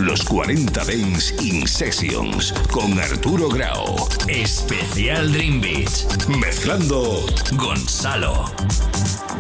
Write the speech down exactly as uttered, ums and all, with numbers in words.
Los cuarenta Dance in Sessions con Arturo Grau. Especial Dream Beach. Mezclando Gonzalo.